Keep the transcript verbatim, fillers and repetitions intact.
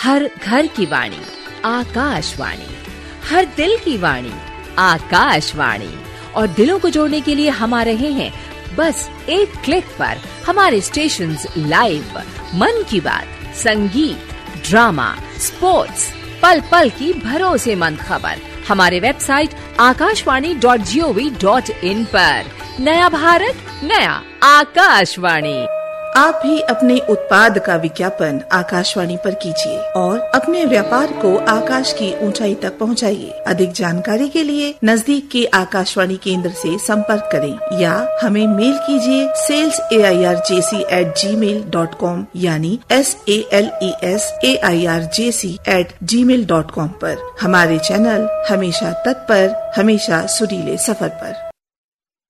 हर घर की वाणी आकाशवाणी, हर दिल की वाणी आकाशवाणी। और दिलों को जोड़ने के लिए हम आ रहे हैं बस एक क्लिक पर। हमारे स्टेशंस लाइव, मन की बात, संगीत, ड्रामा, स्पोर्ट्स, पल पल की भरोसेमंद खबर हमारे website Akashvani dot G O V dot in पर। नया भारत, नया आकाशवाणी। आप भी अपने उत्पाद का विज्ञापन आकाशवाणी पर कीजिए और अपने व्यापार को आकाश की ऊंचाई तक पहुंचाइए। अधिक जानकारी के लिए नजदीक के आकाशवाणी केंद्र से संपर्क करें या हमें मेल कीजिए sales A I R J C eight ji mail dot com यानी S A L E S A I R J C eight ji mail dot com पर। हमारे चैनल हमेशा तत्पर, हमेशा सुरीले सफर पर।